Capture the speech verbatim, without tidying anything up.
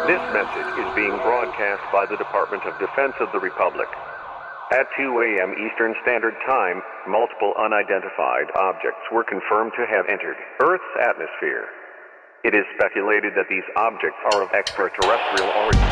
This message is being broadcast by the Department of Defense of the Republic. At two a.m. Eastern Standard Time, multiple unidentified objects were confirmed to have entered Earth's atmosphere. It is speculated that these objects are of extraterrestrial origin.